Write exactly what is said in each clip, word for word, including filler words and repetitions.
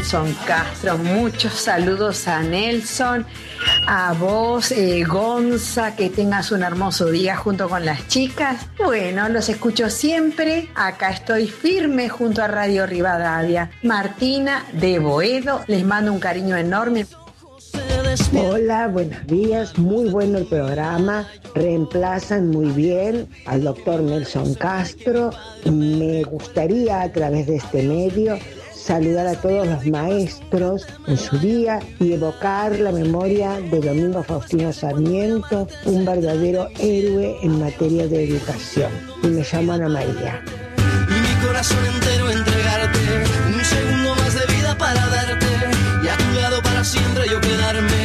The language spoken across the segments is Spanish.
Nelson Castro. Muchos saludos a Nelson, a vos, eh, Gonza, que tengas un hermoso día junto con las chicas. Bueno, los escucho siempre. Acá estoy firme junto a Radio Rivadavia. Martina de Boedo, les mando un cariño enorme. Hola, buenos días, muy bueno el programa, reemplazan muy bien al doctor Nelson Castro. Me gustaría a través de este medio saludar a todos los maestros en su día y evocar la memoria de Domingo Faustino Sarmiento, un verdadero héroe en materia de educación. Y me llamo Ana María. Y mi corazón entero entregarte, un segundo más de vida para darte, y a tu lado para siempre yo quedarme.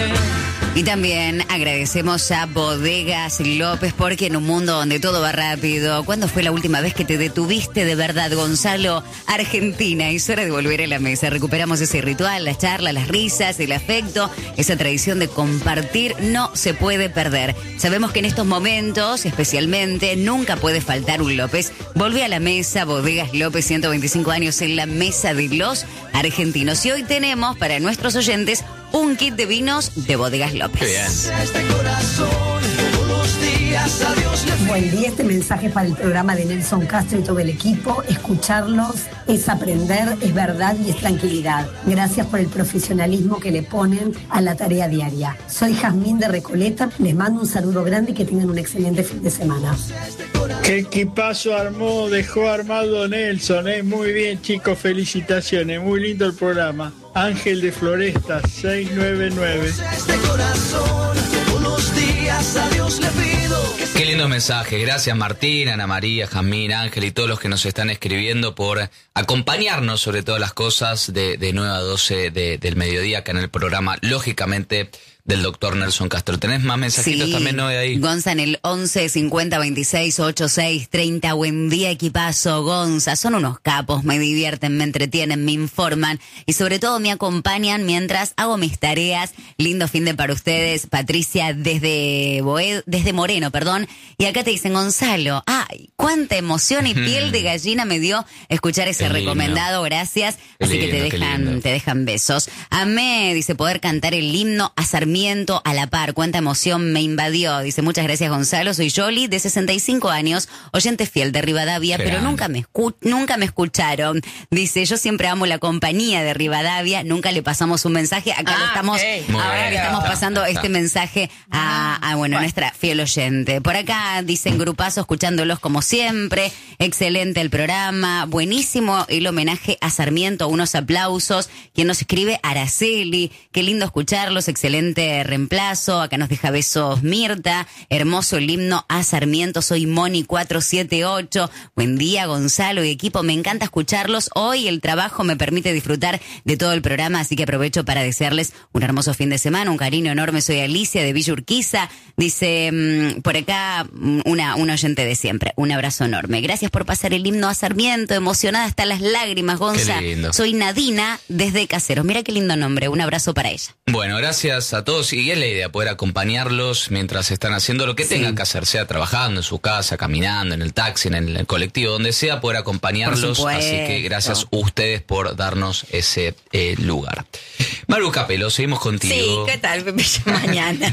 Y también agradecemos a Bodegas López, porque en un mundo donde todo va rápido, ¿cuándo fue la última vez que te detuviste de verdad, Gonzalo? Argentina, es hora de volver a la mesa. Recuperamos ese ritual, las charlas, las risas, el afecto, esa tradición de compartir no se puede perder. Sabemos que en estos momentos, especialmente, nunca puede faltar un López. Volvé a la mesa, Bodegas López, ciento veinticinco años en la mesa de los argentinos. Y hoy tenemos para nuestros oyentes un kit de vinos de Bodegas López. Qué bien. Este corazón, todos los días, a Dios le Buen día, este mensaje para el programa de Nelson Castro y todo el equipo. Escucharlos es aprender, es verdad y es tranquilidad. Gracias por el profesionalismo que le ponen a la tarea diaria. Soy Jazmín de Recoleta, les mando un saludo grande y que tengan un excelente fin de semana. ¿Qué equipazo armó, dejó armado Nelson? ¿eh? Muy bien, chicos, felicitaciones, muy lindo el programa. Ángel de Floresta, seiscientos noventa y nueve. Este corazón, todos los días, a Dios le pido. Qué lindo mensaje. Gracias Martín, Ana María, Jazmín, Ángel y todos los que nos están escribiendo por acompañarnos sobre todas las cosas de, de nueve a doce de, del mediodía acá en el programa, lógicamente, del doctor Nelson Castro. ¿Tenés más mensajitos sí, también, Noé, ahí? Gonza en el once cincuenta veintiséis ochenta y seis treinta. Buen día, equipazo. Gonza, son unos capos, me divierten, me entretienen, me informan y sobre todo me acompañan mientras hago mis tareas. Lindo fin de para ustedes. Patricia desde Boed, desde Moreno, perdón. Y acá te dicen, Gonzalo, ay, cuánta emoción y piel de gallina me dio escuchar ese Qué lindo. recomendado, gracias. Qué Así lindo, que te qué dejan, lindo. te dejan besos. Amé, dice, poder cantar el himno a Sarmiento a la par, cuánta emoción me invadió. Dice, muchas gracias Gonzalo, soy Yoli, de sesenta y cinco años, oyente fiel de Rivadavia, Qué pero grande. nunca me, escu- nunca me escucharon. Dice, yo siempre amo la compañía de Rivadavia, nunca le pasamos un mensaje, acá Ah, le estamos, ok. Muy ahora bien. le estamos Está, pasando está. este mensaje a, a bueno, nuestra fiel oyente. Por acá dicen grupazo, escuchándolos como siempre, excelente el programa, buenísimo el homenaje a Sarmiento, unos aplausos. Quien nos escribe, Araceli, qué lindo escucharlos, excelente reemplazo. Acá nos deja besos Mirta, hermoso el himno a Sarmiento, soy Moni cuatro siete ocho. Buen día Gonzalo y equipo, me encanta escucharlos. Hoy el trabajo me permite disfrutar de todo el programa, así que aprovecho para desearles un hermoso fin de semana, un cariño enorme. Soy Alicia de Villa Urquiza, dice mmm, por acá mmm, una, una oyente de siempre, un abrazo enorme. Gracias por pasar el himno a Sarmiento, emocionada hasta las lágrimas, Gonza. Qué lindo. Soy Nadina desde Caseros, mira qué lindo nombre, un abrazo para ella. Bueno, gracias a todos. Y es la idea, poder acompañarlos mientras están haciendo lo que Sí. tengan que hacer, sea trabajando en su casa, caminando, en el taxi, en el colectivo, donde sea, poder acompañarlos. Por supuesto. Así que gracias a ustedes por darnos ese eh, lugar. Maru Capelo, seguimos Sí, contigo. ¿qué tal? Bella mañana.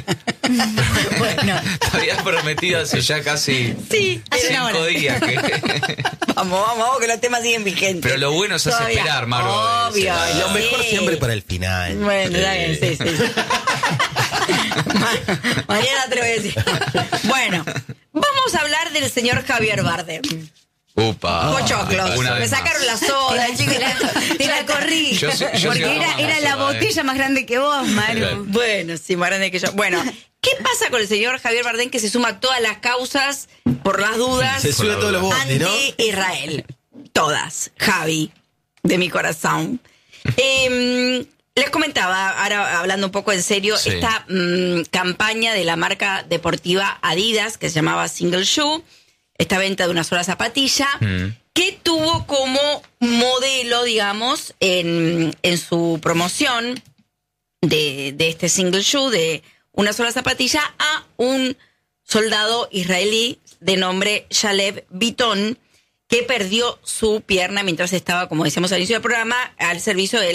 Bueno, Te habías prometido hace ya casi sí, hace una cinco hora. días. Que... Vamos, vamos, vamos, que los temas siguen vigentes. Pero lo bueno es hacer Todavía. esperar, Maru. Obvio. Sí. Lo mejor Sí. siempre para el final. Bueno, está bien, sí, sí. Ma- Mañana te lo voy a decir. Bueno, vamos a hablar del señor Javier Bardem. Upa. Pochoclos. Una Me vez sacaron más. la soda, Te chicos. la, te la corrí. Yo soy- yo porque soy era, mamá, era la mamá, botella más grande que vos, Maru. Bueno, sí, más grande que yo. Bueno, ¿qué pasa con el señor Javier Bardem que se suma a todas las causas por las dudas Se sube a todos los botes, ¿no? anti-Israel? Todas. Javi, de mi corazón. Eh, les comentaba, ahora hablando un poco en serio, Sí. esta mm, campaña de la marca deportiva Adidas, que se llamaba Single Shoe, esta venta de una sola zapatilla, Mm. que tuvo como modelo, digamos, en, en su promoción de, de este single shoe, de una sola zapatilla, a un soldado israelí de nombre Shalev Biton, que perdió su pierna mientras estaba, como decíamos al inicio del programa, al servicio de